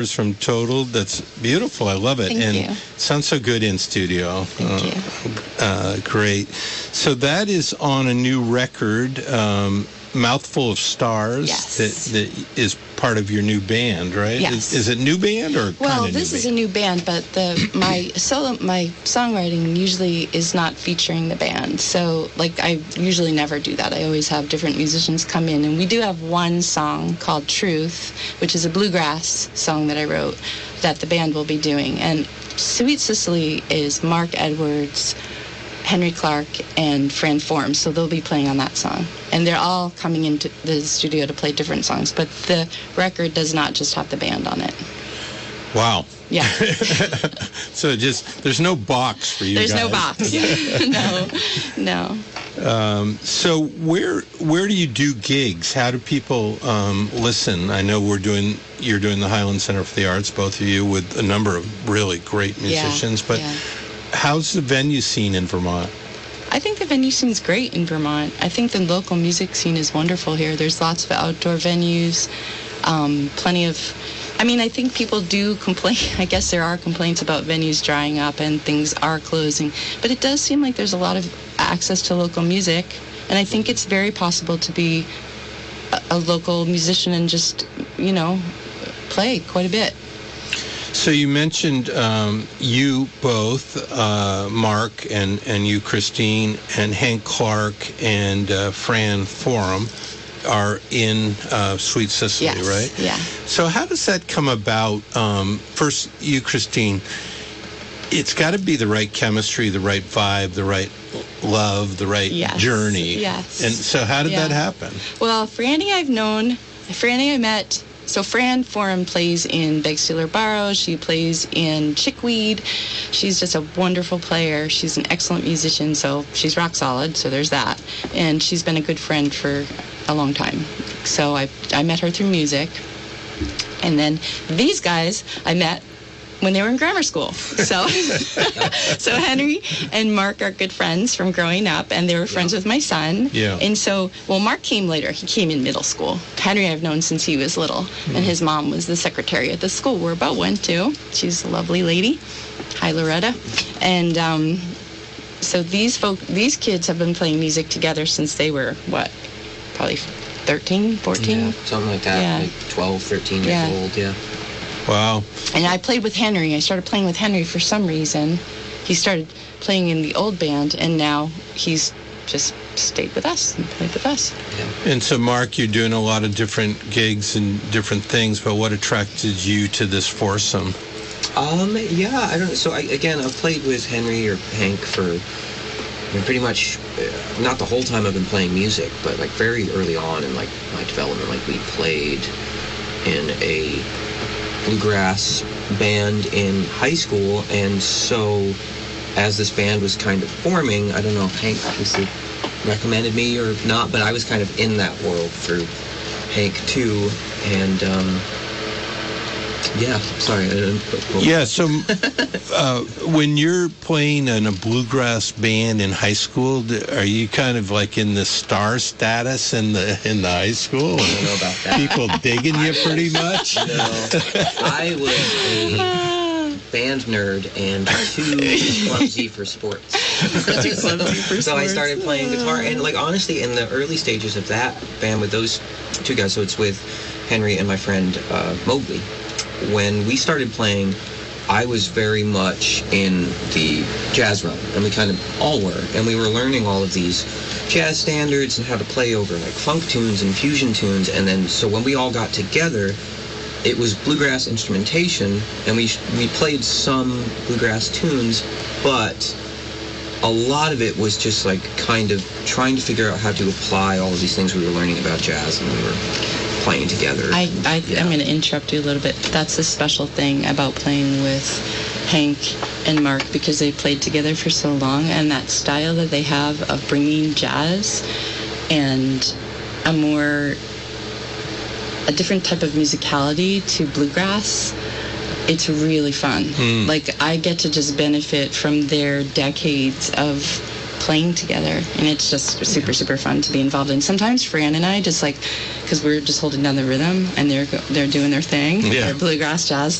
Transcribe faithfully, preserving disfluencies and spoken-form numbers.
from Total. That's beautiful. I love it. Thank and you. It sounds so good in studio. Thank uh, you. Uh, great. So that is on a new record, um, Mouthful of Stars. Yes. That, that is part of your new band, right? Yes. Is, is it new band or Well, kind of this new is band? a new band, but the my solo my songwriting usually is not featuring the band. So, like, I usually never do that. I always have different musicians come in, and we do have one song called Truth, which is a bluegrass song that I wrote that the band will be doing. And Sweet Cicely is Mark Edwards, Henry Clark, and Fran Form, so they'll be playing on that song. And they're all coming into the studio to play different songs, but the record does not just have the band on it. Wow. Yeah. So just, there's no box for you There's guys. no box. no, no. Um, so where where do you do gigs? How do people um, listen? I know we're doing you're doing the Highland Center for the Arts, both of you, with a number of really great musicians. Yeah, but yeah. how's the venue scene in Vermont? I think the venue scene's great in Vermont. I think the local music scene is wonderful here. There's lots of outdoor venues, um, plenty of... I mean, I think people do complain. I guess there are complaints about venues drying up and things are closing. But it does seem like there's a lot of access to local music. And I think it's very possible to be a, a local musician and just, you know, play quite a bit. So you mentioned um, you both, uh, Mark and, and you, Christine, and Hank Clark and uh, Fran Forum are in uh, Sweet Cicely, Yes, right? yeah. So how does that come about? Um, first, you, Christine, it's got to be the right chemistry, the right vibe, the right love, the right Yes, journey. yes. And so how did Yeah. that happen? Well, Franny I've known, Franny I met, so Fran Forum plays in Begsteeler Barrow, she plays in Chickweed, she's just a wonderful player, she's an excellent musician, so she's rock solid, so there's that. And she's been a good friend for a long time. So I, I met her through music. And then these guys I met when they were in grammar school. So so Henry and Mark are good friends from growing up, and they were friends Yeah. with my son. Yeah. And so, well, Mark came later. He came in middle school. Henry I've known since he was little, Mm-hmm. and his mom was the secretary at the school where Bo went to. She's a lovely lady. Hi, Loretta. And um, so these folk, these kids have been playing music together since they were, what, probably thirteen, fourteen? Yeah, something like that, Yeah. like twelve, thirteen Yeah. years old, yeah. Wow. And I played with Henry. I started playing with Henry for some reason. He started playing in the old band, and now he's just stayed with us and played with us. And so, Mark, you're doing a lot of different gigs and different things, but what attracted you to this foursome? Um, yeah, I don't know. So, I, again, I've played with Henry or Hank for, I mean, pretty much, uh, not the whole time I've been playing music, but, like, very early on in, like, my development. Like, we played in a bluegrass band in high school, and so as this band was kind of forming, I don't know if Hank obviously recommended me or not, but I was kind of in that world through Hank too, and um, yeah, sorry. I didn't, Yeah, so uh, when you're playing in a bluegrass band in high school, d- are you kind of like in the star status in the in the high school? I don't know about that. People digging you pretty much? No, I was a band nerd and too clumsy for sports. Too clumsy for So I sports. started playing guitar, and like honestly, in the early stages of that band with those two guys, so it's with Henry and my friend uh, Mowgli. When we started playing, I was very much in the jazz realm, and we kind of all were, and we were learning all of these jazz standards and how to play over like funk tunes and fusion tunes, and then so when we all got together, it was bluegrass instrumentation, and we we played some bluegrass tunes, but a lot of it was just like kind of trying to figure out how to apply all of these things we were learning about jazz, and we were playing together. I, I, Yeah. I'm going to interrupt you a little bit. That's the special thing about playing with Hank and Mark, because they played together for so long, and that style that they have of bringing jazz and a more, a different type of musicality to bluegrass, it's really fun. Hmm. Like, I get to just benefit from their decades of playing together, and it's just super super fun to be involved in. Sometimes Fran and I just like, because we're just holding down the rhythm and they're they're doing their thing, Yeah. their bluegrass jazz